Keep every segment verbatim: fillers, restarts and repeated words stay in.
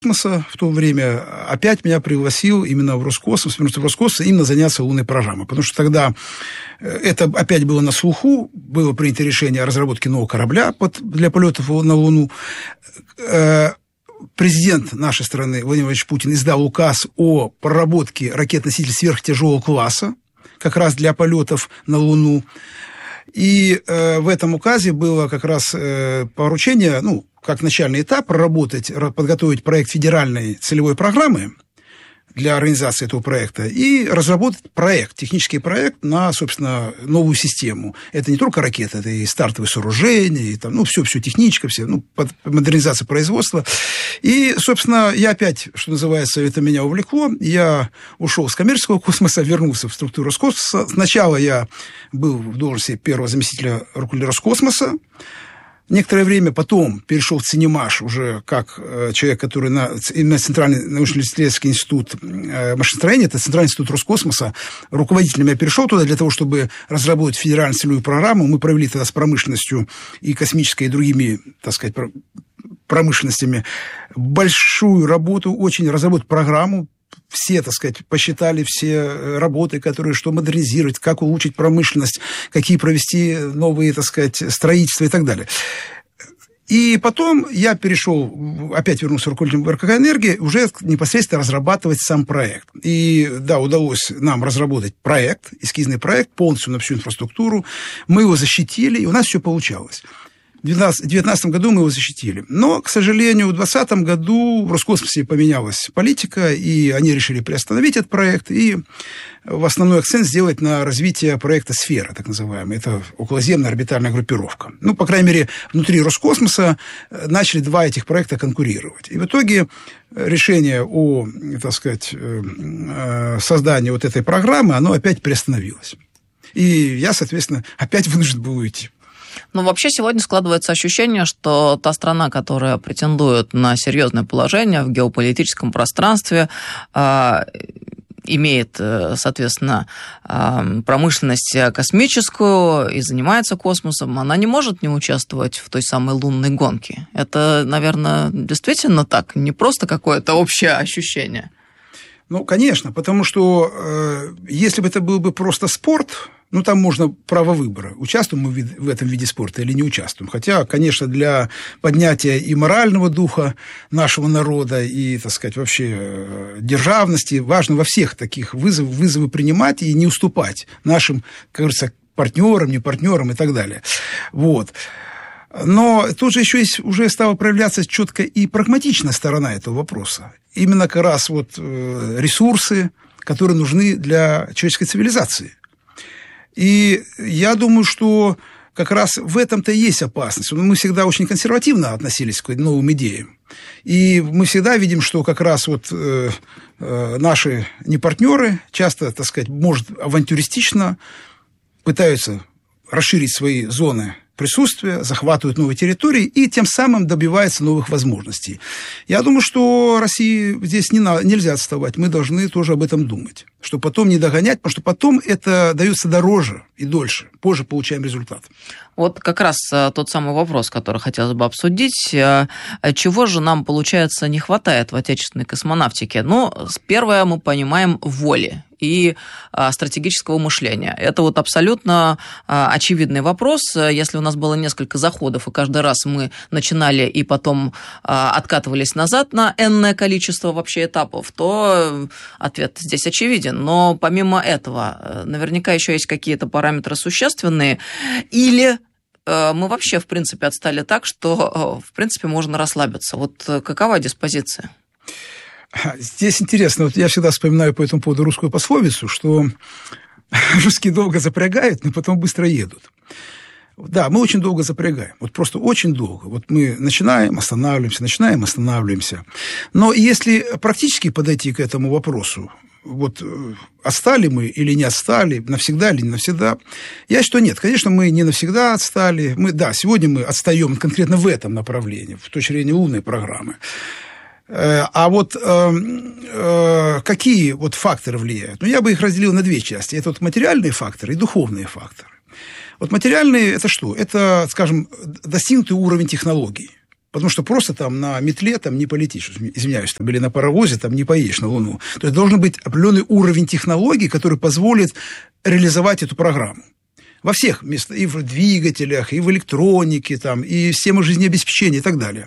космоса в то время опять меня пригласил именно в Роскосмос, в Роскосмос именно заняться лунной программой. Потому что тогда это опять было на слуху, было принято решение о разработке нового корабля под, для полетов на Луну. Президент нашей страны Владимир Владимирович Путин издал указ о проработке ракет-носителей сверхтяжелого класса, как раз для полетов на Луну. И э, в этом указе было как раз э, поручение, ну, как начальный этап, проработать, подготовить проект федеральной целевой программы для организации этого проекта и разработать проект, технический проект на, собственно, новую систему. Это не только ракеты, это и стартовые сооружения, и там, ну, все, все техническое, все, ну, модернизация производства. И, собственно, я опять, что называется, это меня увлекло. Я ушел с коммерческого космоса, вернулся в структуру Роскосмоса. Сначала я был в должности первого заместителя руководителя Роскосмоса. Некоторое время потом перешел в Цинемаш уже как э, человек, который на, на Центральный научно-исследовательский институт э, машиностроения, это Центральный институт Роскосмоса, руководителем я перешел туда для того, чтобы разработать федеральную целевую программу. Мы провели тогда с промышленностью и космической, и другими, так сказать, промышленностями большую работу, очень разработать программу. Все, так сказать, посчитали все работы, которые, что модернизировать, как улучшить промышленность, какие провести новые, так сказать, строительства и так далее. И потом я перешел, опять вернулся руководителем РКК «Энергия», уже непосредственно разрабатывать сам проект. И, да, удалось нам разработать проект, эскизный проект, полностью на всю инфраструктуру. Мы его защитили, и у нас все получалось. В две тысячи девятнадцатом году мы его защитили. Но, к сожалению, в две тысячи двадцатом году в Роскосмосе поменялась политика, и они решили приостановить этот проект и в основной акцент сделать на развитие проекта «Сфера», так называемый. Это околоземная орбитальная группировка. Ну, по крайней мере, внутри Роскосмоса начали два этих проекта конкурировать. И в итоге решение о, так сказать, создании вот этой программы, оно опять приостановилось. И я, соответственно, опять вынужден был уйти. Но вообще сегодня складывается ощущение, что та страна, которая претендует на серьезное положение в геополитическом пространстве, имеет, соответственно, промышленность космическую и занимается космосом, она не может не участвовать в той самой лунной гонке. Это, наверное, действительно так, не просто какое-то общее ощущение. Ну, конечно, потому что э, если бы это был бы просто спорт, ну, там можно право выбора, участвуем мы в этом виде спорта или не участвуем. Хотя, конечно, для поднятия и морального духа нашего народа, и, так сказать, вообще державности важно во всех таких вызовах, вызовы принимать и не уступать нашим, как говорится, партнерам, не партнерам и так далее. Вот. Но тут же еще есть, уже стала проявляться четко и прагматичная сторона этого вопроса. Именно как раз вот ресурсы, которые нужны для человеческой цивилизации. И я думаю, что как раз в этом-то и есть опасность. Мы всегда очень консервативно относились к новым идеям. И мы всегда видим, что как раз вот э, э, наши непартнеры часто, так сказать, может, авантюристично пытаются расширить свои зоны присутствия, захватывают новые территории и тем самым добиваются новых возможностей. Я думаю, что России здесь не на, нельзя отставать. Мы должны тоже об этом думать. Что потом не догонять, потому что потом это дается дороже и дольше. Позже получаем результат. Вот как раз тот самый вопрос, который хотелось бы обсудить. Чего же нам, получается, не хватает в отечественной космонавтике? Ну, первое, мы понимаем, воли и стратегического мышления. Это вот абсолютно очевидный вопрос. Если у нас было несколько заходов, и каждый раз мы начинали и потом откатывались назад на энное количество вообще этапов, то ответ здесь очевиден. Но помимо этого, наверняка еще есть какие-то параметры существенные, или мы вообще, в принципе, отстали так, что, в принципе, можно расслабиться. Вот какова диспозиция? Здесь интересно, вот я всегда вспоминаю по этому поводу русскую пословицу, что русские долго запрягают, но потом быстро едут. Да, мы очень долго запрягаем, вот просто очень долго. Вот мы начинаем, останавливаемся, начинаем, останавливаемся. Но если практически подойти к этому вопросу, вот отстали мы или не отстали, навсегда или не навсегда, я считаю, что нет. Конечно, мы не навсегда отстали. Мы, да, сегодня мы отстаем конкретно в этом направлении, в точке зрения лунной программы. А вот э, э, какие вот факторы влияют? Ну, я бы их разделил на две части. Это вот материальные факторы и духовные факторы. Вот материальные – это что? Это, скажем, достигнутый уровень технологий. Потому что просто там на метле там не полетишь, извиняюсь, там, или на паровозе там не поедешь на Луну. То есть должен быть определенный уровень технологий, который позволит реализовать эту программу. Во всех местах, и в двигателях, и в электронике, там, и в системах жизнеобеспечения и так далее.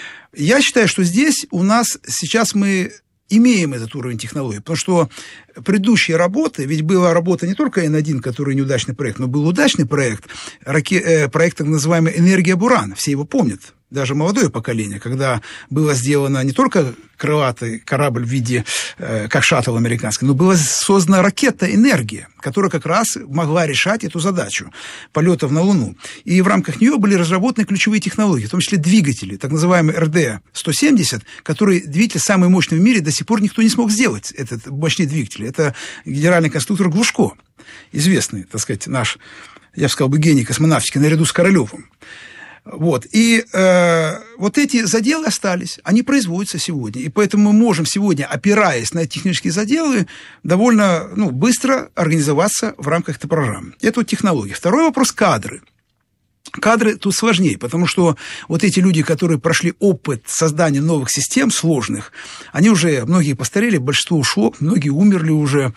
Я считаю, что здесь у нас сейчас мы имеем этот уровень технологий, потому что предыдущие работы, ведь была работа не только эн один, который неудачный проект, но был удачный проект, проект так называемый «Энергия Буран», все его помнят. Даже молодое поколение, когда было сделано не только крылатый корабль в виде, э, как шаттл американский, но была создана ракета «Энергия», которая как раз могла решать эту задачу полетов на Луну. И в рамках нее были разработаны ключевые технологии, в том числе двигатели, так называемый эр дэ сто семьдесят, который двигатель самый мощный в мире, до сих пор никто не смог сделать, этот мощный двигатель. Это генеральный конструктор Глушко, известный, так сказать, наш, я бы сказал бы, гений космонавтики наряду с Королевым. Вот. И э, вот эти заделы остались, они производятся сегодня. И поэтому мы можем сегодня, опираясь на технические заделы, довольно ну, быстро организоваться в рамках этой программы. Это вот технология. Второй вопрос – кадры. Кадры тут сложнее, потому что вот эти люди, которые прошли опыт создания новых систем сложных, они уже, многие постарели, большинство ушло, многие умерли уже.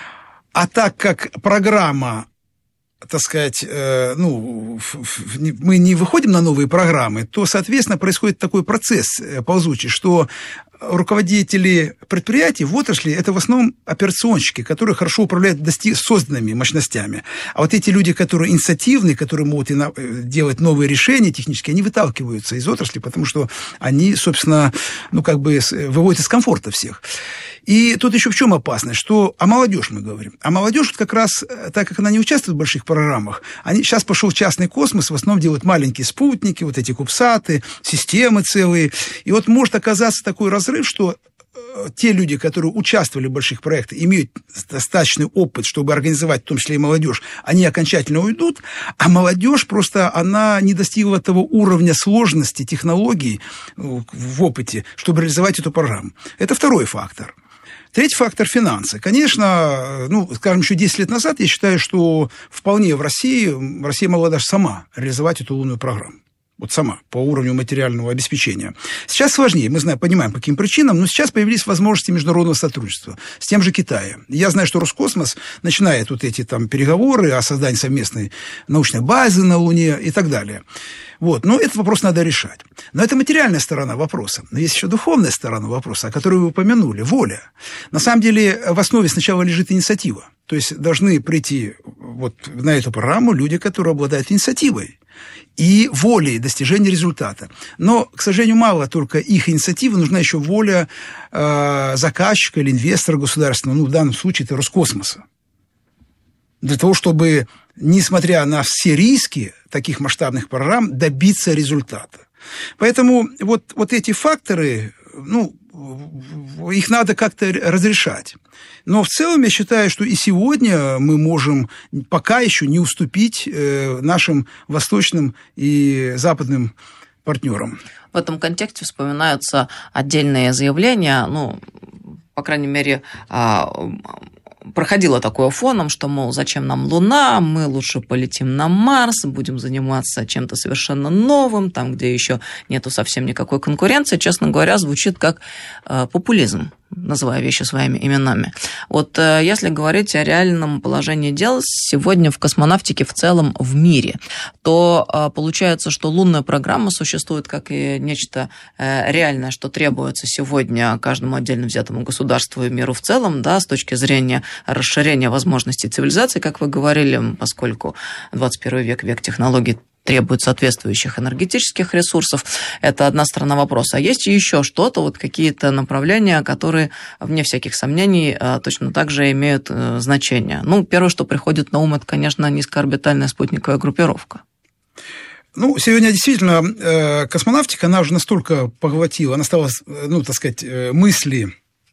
А так как программа, так сказать, э, ну, мы не выходим на новые программы, то, соответственно, происходит такой процесс ползучий, что руководители предприятий в отрасли – это в основном операционщики, которые хорошо управляют дости- созданными мощностями. А вот эти люди, которые инициативные, которые могут делать новые решения технические, они выталкиваются из отрасли, потому что они, собственно, ну, как бы выводят из комфорта всех. И тут еще в чем опасность, что о молодежи мы говорим. А молодежь как раз, так как она не участвует в больших программах, они, сейчас пошел частный космос, в основном делают маленькие спутники, вот эти кубсаты, системы целые. И вот может оказаться такой разрыв, что те люди, которые участвовали в больших проектах, имеют достаточный опыт, чтобы организовать, в том числе и молодежь, они окончательно уйдут, а молодежь просто, она не достигла того уровня сложности технологий в опыте, чтобы реализовать эту программу. Это второй фактор. Третий фактор – финансы. Конечно, ну, скажем, еще десять лет назад я считаю, что вполне в России, Россия могла даже сама реализовать эту лунную программу. Вот сама, по уровню материального обеспечения. Сейчас сложнее, мы знаем, понимаем, по каким причинам, но сейчас появились возможности международного сотрудничества с тем же Китаем. Я знаю, что Роскосмос начинает вот эти там переговоры о создании совместной научной базы на Луне и так далее. Вот. Но этот вопрос надо решать. Но это материальная сторона вопроса. Но есть еще духовная сторона вопроса, о которой вы упомянули, воля. На самом деле в основе сначала лежит инициатива. То есть должны прийти вот на эту программу люди, которые обладают инициативой и волей достижения результата. Но, к сожалению, мало только их инициативы, нужна еще воля э, заказчика или инвестора государственного, ну, в данном случае это Роскосмоса. Для того, чтобы, несмотря на все риски таких масштабных программ, добиться результата. Поэтому вот, вот эти факторы, ну, их надо как-то разрешать. Но в целом я считаю, что и сегодня мы можем пока еще не уступить нашим восточным и западным партнерам. В этом контексте вспоминаются отдельные заявления, ну, по крайней мере, проходило такое фоном, что, мол, зачем нам Луна, мы лучше полетим на Марс, будем заниматься чем-то совершенно новым, там, где еще нету совсем никакой конкуренции. Честно говоря, звучит как э, популизм, называя вещи своими именами. Вот э, если говорить о реальном положении дел сегодня в космонавтике в целом в мире, то э, получается, что лунная программа существует как и нечто э, реальное, что требуется сегодня каждому отдельно взятому государству и миру в целом, да, с точки зрения расширения возможностей цивилизации, как вы говорили, поскольку двадцать первый век, век технологий, требует соответствующих энергетических ресурсов. Это одна сторона вопроса. А есть еще что-то, вот какие-то направления, которые, вне всяких сомнений, точно так же имеют значение. Ну, первое, что приходит на ум, это, конечно, низкоорбитальная спутниковая группировка. Ну, сегодня действительно космонавтика, она уже настолько поглотила, она стала, ну, так сказать, мысли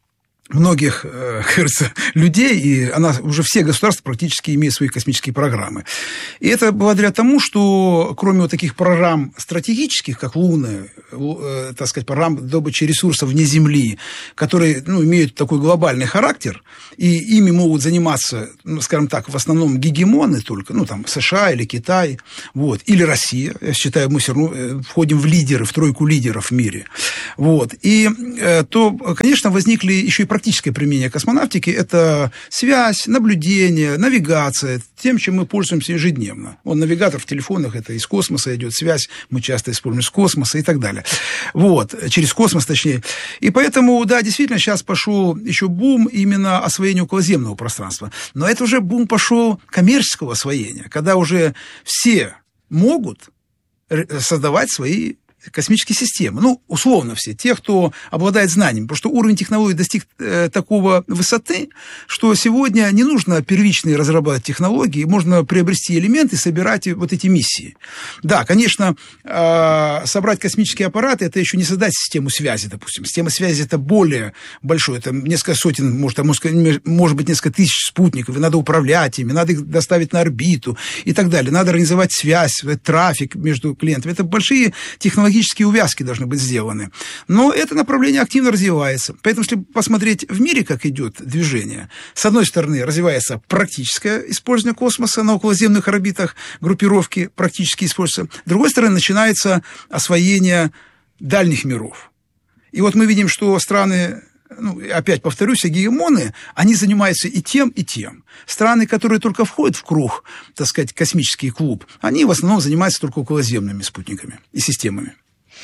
многих, как говорится, людей, и она, уже все государства практически имеют свои космические программы. И это благодаря тому, что кроме вот таких программ стратегических, как Луны, э, так сказать, программ добычи ресурсов вне Земли, которые, ну, имеют такой глобальный характер, и ими могут заниматься, ну, скажем так, в основном гегемоны только, ну, там, США или Китай, вот, или Россия. Я считаю, мы все равно входим в лидеры, в тройку лидеров в мире. Вот. И э, то, конечно, возникли еще и практическое применение космонавтики – это связь, наблюдение, навигация, тем, чем мы пользуемся ежедневно. Вот навигатор в телефонах – это из космоса идет связь, мы часто используем с космоса и так далее. Вот, через космос, точнее. И поэтому, да, действительно, сейчас пошел еще бум именно освоения околоземного пространства. Но это уже бум пошел коммерческого освоения, когда уже все могут создавать свои космические системы. Ну, условно все, те, кто обладает знаниями, потому что уровень технологий достиг э, такого высоты, что сегодня не нужно первичные разрабатывать технологии, можно приобрести элементы и собирать вот эти миссии. Да, конечно, э, собрать космические аппараты – это еще не создать систему связи, допустим. Система связи – это более большое, это несколько сотен, может, может быть, несколько тысяч спутников, и надо управлять ими, надо их доставить на орбиту и так далее. Надо организовать связь, трафик между клиентами. Это большие технологии, технологические увязки должны быть сделаны. Но это направление активно развивается. Поэтому, если посмотреть в мире, как идет движение, с одной стороны, развивается практическое использование космоса на околоземных орбитах, группировки практически используются. С другой стороны, начинается освоение дальних миров. И вот мы видим, что страны, ну, опять повторюсь, гегемоны, они занимаются и тем, и тем. Страны, которые только входят в круг, так сказать, космический клуб, они в основном занимаются только околоземными спутниками и системами.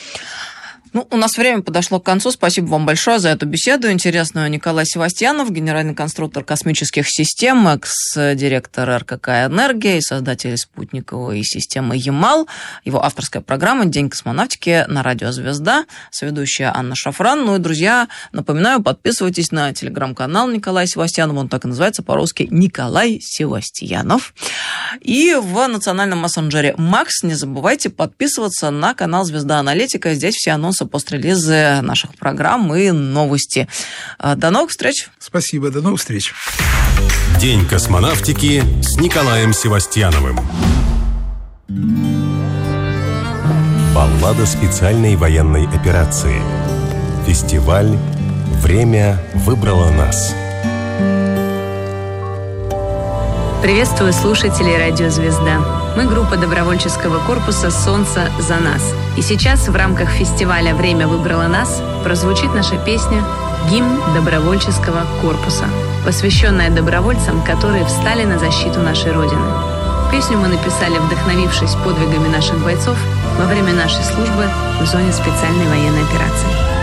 Ну, у нас время подошло к концу. Спасибо вам большое за эту беседу интересную. Николай Севастьянов, генеральный конструктор космических систем, экс-директор эр ка ка «Энергия» и создатель спутниковой системы «Ямал». Его авторская программа «День космонавтики» на радио «Звезда». Соведущая Анна Шафран. Ну и, друзья, напоминаю, подписывайтесь на телеграм-канал Николая Севастьянова. Он так и называется по-русски «Николай Севастьянов». И в национальном мессенджере «Макс» не забывайте подписываться на канал «Звезда Аналитика». Здесь все анонсы пострелизы наших программ и новости. До новых встреч. Спасибо, до новых встреч. День космонавтики с Николаем Севастьяновым. Баллада специальной военной операции. Фестиваль «Время выбрало нас». Приветствую слушателей радио «Звезда». Мы группа добровольческого корпуса «Солнце за нас». И сейчас в рамках фестиваля «Время выбрало нас» прозвучит наша песня «Гимн добровольческого корпуса», посвященная добровольцам, которые встали на защиту нашей Родины. Песню мы написали, вдохновившись подвигами наших бойцов во время нашей службы в зоне специальной военной операции.